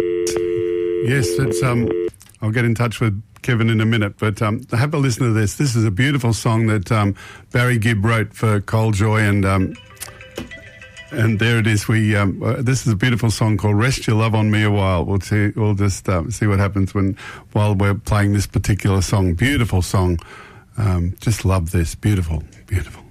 Yes, it's I'll get in touch with Kevin in a minute, but have a listen to this. This is a beautiful song that Barry Gibb wrote for Cole Joy, and there it is. This is a beautiful song called "Rest Your Love on Me a While." We'll just see what happens while we're playing this particular song. Beautiful song. Just love this. Beautiful, beautiful.